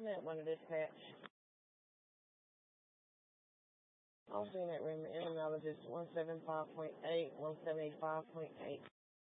CNET 1 dispatch. On CNET room, immunologist 175.8, 175.8.